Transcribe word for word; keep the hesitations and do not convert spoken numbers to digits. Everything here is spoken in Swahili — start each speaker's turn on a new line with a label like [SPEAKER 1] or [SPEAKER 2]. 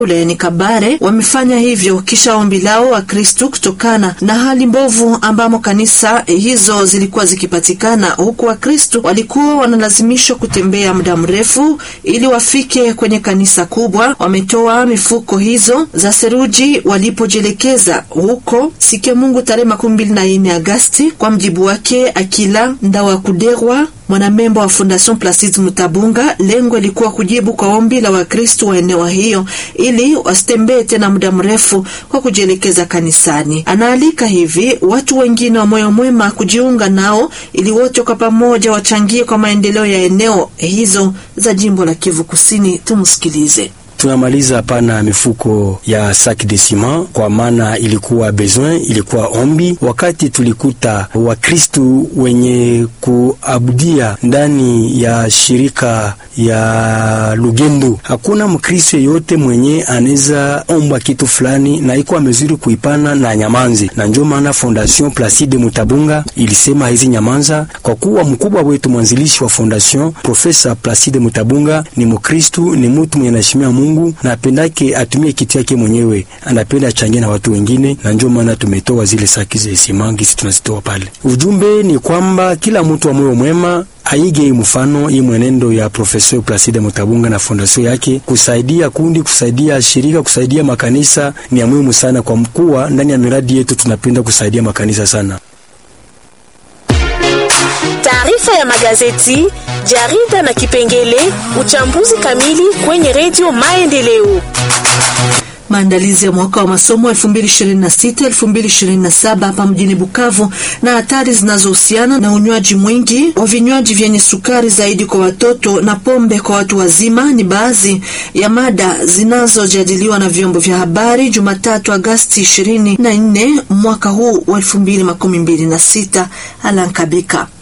[SPEAKER 1] Wilayani Kabare wamefanya hivyo kisha ombi lao wa Kristo kutokana na hali mbovu ambamo kanisa hizo zilikuwa zikipatikana, huku wa Kristo walikuwa wanalazimishwa kutembea muda mrefu ili wafike kwenye kanisa kubwa. Wametoa mifuko hizo za seruji walipojelekeza huko siku ya Mungu tarehe makumi mbili na nne Agosti. Kwa mjibu wake Akila Ndawa Kuderwa, mwanamemba wa Fondation Placide Mutabunga, lengo lilikuwa kujibu kwa ombi la Wakristo wa eneo hiyo ili wasitembee tena muda mrefu kwa kujielekeza kanisani. Anaalika hivi watu wengine wa moyo mwema kujiunga nao ili wote kwa pamoja wachangie kwa maendeleo ya eneo hizo za jimbo la Kivu Kusini. Tumsikilize.
[SPEAKER 2] Tunamaliza hapana mifuko ya sac de ciment kwa maana ilikuwa besoin, ilikuwa ombi. Wakati tulikuta Wakristo wenye kuabudia ndani ya shirika ya Lugendo, hakuna Mkristo yote mwenye anaweza omba kitu fulani na iko amezuri kuipana na nyamanzi, na ndio maana Fondation Placide Mutabunga ilisema hizi nyamanza, kwa kuwa mkubwa wetu mwanzilishi wa Fondation Profesa Placide Mutabunga ni Mkristo, ni mtu mwenye anaheshimia Mungu na apendake atumie kitu yake mwenyewe, anapenda achangie na watu wengine, na ndio maana tumetoa zile saki za simangi sisi tunazitoa pale. Ujumbe ni kwamba kila mtu wa moyo mwema aige mfano hii mwenendo ya Professor Placide Mutabunga na fondation yake, kusaidia kundi, kusaidia shirika, kusaidia makanisa ni ya muhimu sana, kwa mkuu ndani ya miradi yetu tunapenda kusaidia makanisa sana.
[SPEAKER 3] Taarifa ya magazeti, jarida na kipengele uchambuzi kamili kwenye Radio Maendeleo.
[SPEAKER 1] Maandalizi ya mwaka wa masomo elfu mbili ishirini na sita elfu mbili ishirini na saba hapa mjini Bukavu na hatari zinazohusiana na unywaji mwingi wa vinywaji vyenye sukari zaidi kwa watoto na pombe kwa watu wazima ni baadhi ya mada zinazojadiliwa na vyombo vya habari Jumatatu Agosti ishirini na nne mwaka huu wa elfu mbili makumi mbili na sita. Alankabika.